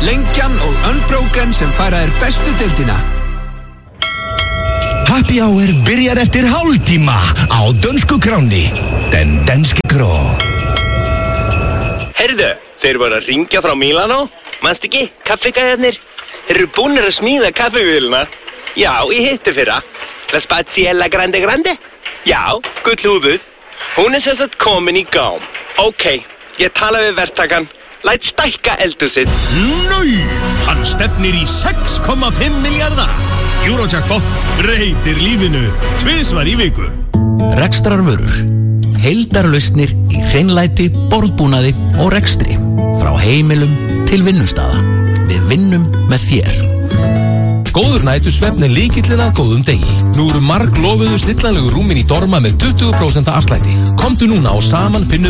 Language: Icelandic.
Lengjan og Unbroken sem færa þér bestu deildina. Happy Hour byrjar eftir hálftíma á dönsku kráni. Den danske kró. Heyrðu, þeir voru að ringja frá Milano. Manst ekki, kaffigæðarnir? Þeir eru búnir að smíða kaffivélina. Já, í hitti fyrra. La Spaziella Grande. Já, gullhúfuð. Hún sem sagt komin í gám. Ok, ég tala við verktakan. Læt stækka eldhúsið. Nei, hann stefnir í 6,5 milljarða. Eurojackpot breytir lífinu tvisvar í viku. Rekstrarvörur. Heildarlausnir í hreinlæti, borðbúnaði og rekstri. Frá heimilum til vinnustaða. Við vinnum með þér. Góður nætursvefn lykillinn að góðum degi. Nú eru marglofuðu stillanlegu rúmin í Dorma með 20% afslætti. Komdu núna og saman finnum